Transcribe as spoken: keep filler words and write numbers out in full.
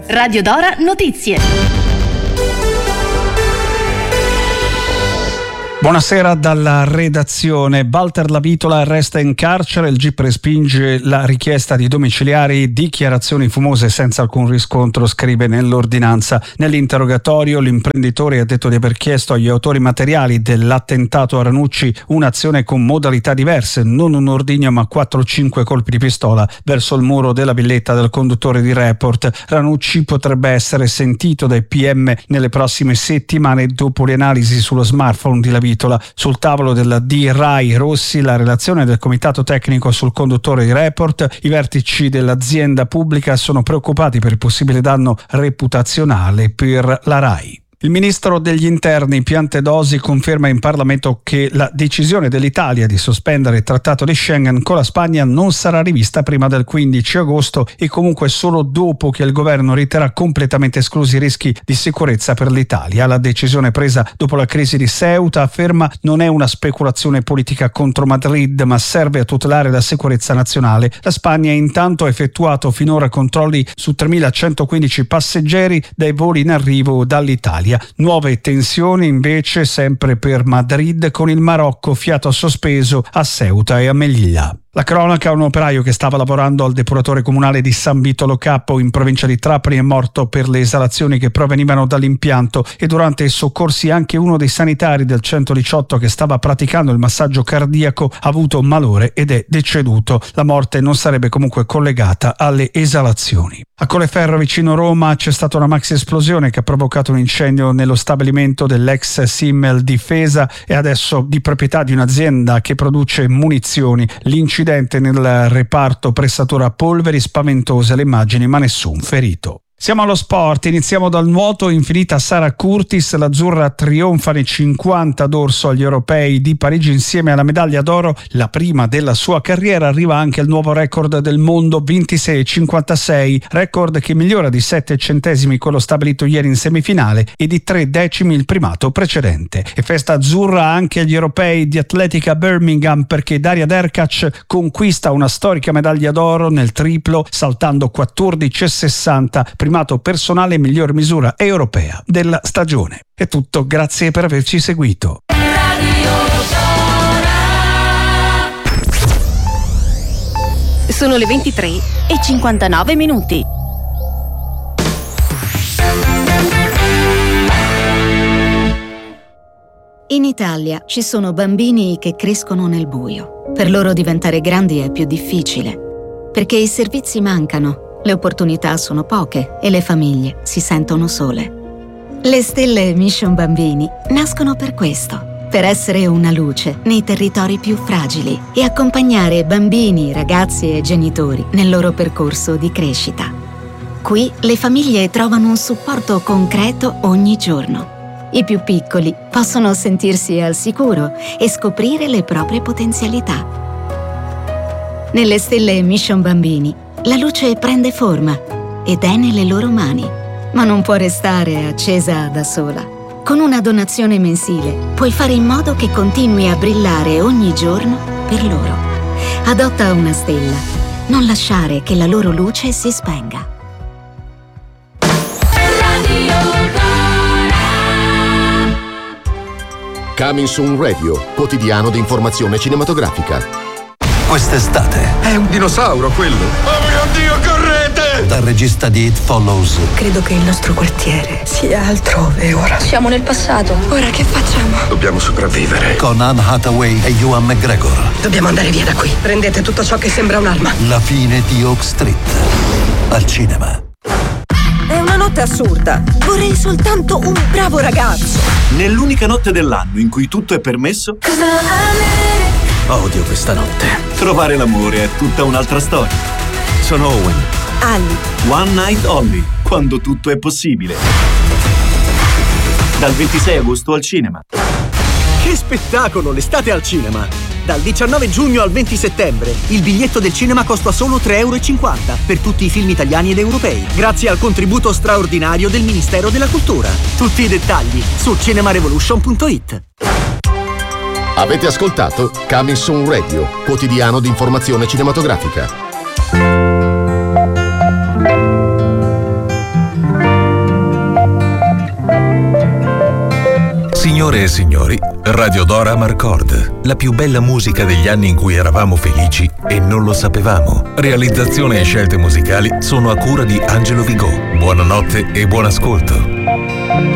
Radio Dora Notizie. Buonasera dalla redazione. Walter Lavitola resta in carcere, il G I P respinge la richiesta di domiciliari, dichiarazioni fumose senza alcun riscontro, scrive nell'ordinanza. Nell'interrogatorio l'imprenditore ha detto di aver chiesto agli autori materiali dell'attentato a Ranucci un'azione con modalità diverse, non un ordigno ma quattro o cinque colpi di pistola verso il muro della villetta del conduttore di Report. Ranucci potrebbe essere sentito dai P M nelle prossime settimane dopo le analisi sullo smartphone di Lavitola. Sul tavolo della D Rai Rossi la relazione del comitato tecnico sul conduttore di Report. I vertici dell'azienda pubblica sono preoccupati per il possibile danno reputazionale per la Rai. Il ministro degli interni Piantedosi conferma in Parlamento che la decisione dell'Italia di sospendere il trattato di Schengen con la Spagna non sarà rivista prima del quindici agosto e comunque solo dopo che il governo riterrà completamente esclusi i rischi di sicurezza per l'Italia. La decisione presa dopo la crisi di Ceuta, afferma, non è una speculazione politica contro Madrid ma serve a tutelare la sicurezza nazionale. La Spagna intanto ha effettuato finora controlli su tremilacentoquindici passeggeri dai voli in arrivo dall'Italia. Nuove tensioni invece sempre per Madrid con il Marocco fiato sospeso a Ceuta e a Melilla. La cronaca: un operaio che stava lavorando al depuratore comunale di San Vito Lo Capo in provincia di Trapani è morto per le esalazioni che provenivano dall'impianto e durante i soccorsi anche uno dei sanitari del centodiciotto che stava praticando il massaggio cardiaco ha avuto malore ed è deceduto. La morte non sarebbe comunque collegata alle esalazioni. A Colleferro vicino Roma c'è stata una maxi esplosione che ha provocato un incendio nello stabilimento dell'ex Simmel Difesa e adesso di proprietà di un'azienda che produce munizioni. L'incidente nel reparto pressatura polveri, spaventose le immagini ma nessun ferito. Siamo allo sport, iniziamo dal nuoto. Infinita Sara Curtis, l'azzurra trionfa nei cinquanta d'orso agli europei di Parigi insieme alla medaglia d'oro, la prima della sua carriera. Arriva anche il nuovo record del mondo, ventisei virgola cinquantasei, record che migliora di sette centesimi quello stabilito ieri in semifinale e di tre decimi il primato precedente. E festa azzurra anche agli europei di atletica Birmingham perché Daria Derkac conquista una storica medaglia d'oro nel triplo saltando quattordici virgola sessanta, primato personale miglior misura europea della stagione. È tutto, grazie per averci seguito. Sono le ventitré e cinquantanove minuti. In Italia ci sono bambini che crescono nel buio. Per loro diventare grandi è più difficile, perché i servizi mancano. Le opportunità sono poche e le famiglie si sentono sole. Le stelle Mission Bambini nascono per questo, per essere una luce nei territori più fragili e accompagnare bambini, ragazzi e genitori nel loro percorso di crescita. Qui le famiglie trovano un supporto concreto ogni giorno. I più piccoli possono sentirsi al sicuro e scoprire le proprie potenzialità. Nelle stelle Mission Bambini la luce prende forma ed è nelle loro mani, ma non può restare accesa da sola. Con una donazione mensile puoi fare in modo che continui a brillare ogni giorno per loro. Adotta una stella, non lasciare che la loro luce si spenga. Coming Soon Radio, quotidiano di informazione cinematografica. Quest'estate è un dinosauro quello. Oh mio Dio, correte! Dal regista di It Follows. Credo che il nostro quartiere sia altrove ora. Siamo nel passato. Ora che facciamo? Dobbiamo sopravvivere. Con Anne Hathaway e Ewan McGregor. Dobbiamo andare via da qui. Prendete tutto ciò che sembra un'arma. La fine di Oak Street. Al cinema. È una notte assurda. Vorrei soltanto un bravo ragazzo. Nell'unica notte dell'anno in cui tutto è permesso. Odio questa notte. Trovare l'amore è tutta un'altra storia. Sono Owen. Ali. One Night Only, quando tutto è possibile. Dal ventisei agosto al cinema. Che spettacolo, l'estate al cinema! Dal diciannove giugno al venti settembre il biglietto del cinema costa solo tre e cinquanta euro per tutti i film italiani ed europei, grazie al contributo straordinario del Ministero della Cultura. Tutti i dettagli su cinemarevolution punto it. Avete ascoltato Coming Soon Radio, quotidiano di informazione cinematografica. Signore e signori, Radio Dora Amarcord, la più bella musica degli anni in cui eravamo felici e non lo sapevamo. Realizzazione e scelte musicali sono a cura di Angelo Vigò. Buonanotte e buon ascolto.